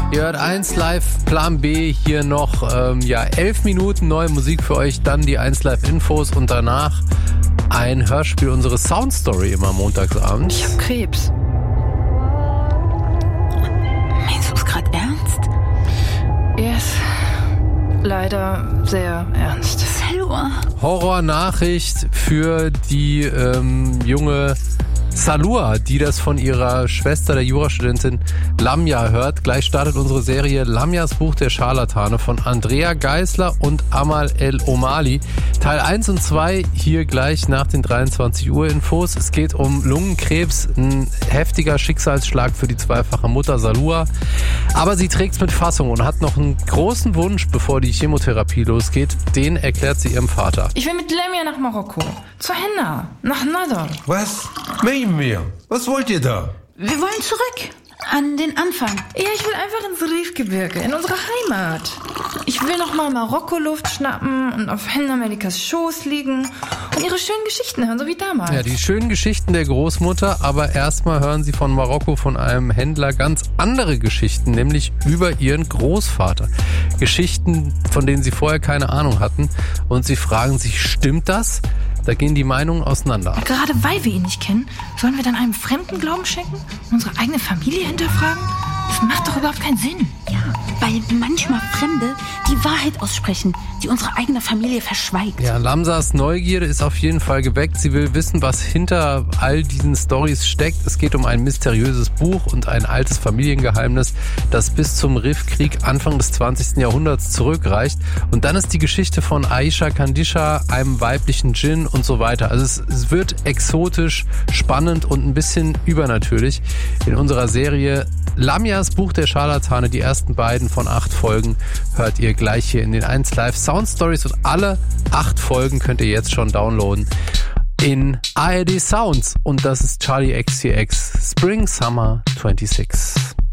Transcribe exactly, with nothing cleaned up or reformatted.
Ihr hört eins Live, Plan B, hier noch ähm, ja, elf Minuten neue Musik für euch, dann die eins Live Infos und danach ein Hörspiel, unsere Soundstory immer montagsabends. Ich hab Krebs. Meinst du es gerade ernst? Yes. Leider sehr ernst. Salwa. Horrornachricht für die ähm, junge Salwa, die das von ihrer Schwester, der Jurastudentin Lamia, hört. Gleich startet unsere Serie Lamias Buch der Scharlatane von Andrea Geisler und Amal El Omali. Teil eins und zwei hier gleich nach den dreiundzwanzig Uhr Infos. Es geht um Lungenkrebs, ein heftiger Schicksalsschlag für die zweifache Mutter Salwa. Aber sie trägt es mit Fassung und hat noch einen großen Wunsch, bevor die Chemotherapie losgeht. Den erklärt sie ihrem Vater. Ich will mit Lamia nach Marokko. Zur Henna. Nach Nadar. Was? Meinen wir? Was wollt ihr da? Wir wollen zurück. An den Anfang. Ja, ich will einfach ins Rifgebirge, in unsere Heimat. Ich will nochmal Marokko-Luft schnappen und auf Henna Melikas Schoß liegen und ihre schönen Geschichten hören, so wie damals. Ja, die schönen Geschichten der Großmutter, aber erstmal hören sie von Marokko von einem Händler ganz andere Geschichten, nämlich über ihren Großvater. Geschichten, von denen sie vorher keine Ahnung hatten und sie fragen sich, stimmt das? Da gehen die Meinungen auseinander. Gerade weil wir ihn nicht kennen, sollen wir dann einem Fremden Glauben schenken? Unsere eigene Familie hinterfragen? Das macht doch überhaupt keinen Sinn. Ja, weil manchmal Fremde die Wahrheit aussprechen, die unsere eigene Familie verschweigt. Ja, Lamsas Neugierde ist auf jeden Fall geweckt. Sie will wissen, was hinter all diesen Storys steckt. Es geht um ein mysteriöses Buch und ein altes Familiengeheimnis, das bis zum Rif-Krieg Anfang des zwanzigsten Jahrhunderts zurückreicht. Und dann ist die Geschichte von Aisha Kandisha, einem weiblichen Djinn und so weiter. Also es, es wird exotisch, spannend und ein bisschen übernatürlich. In unserer Serie Lamias Buch der Scharlatane, die ersten beiden von acht Folgen, hört ihr gleich hier in den eins Live Sound Stories und alle acht Folgen könnt ihr jetzt schon downloaden in A R D Sounds und das ist Charlie X C X Spring Summer sechsundzwanzig.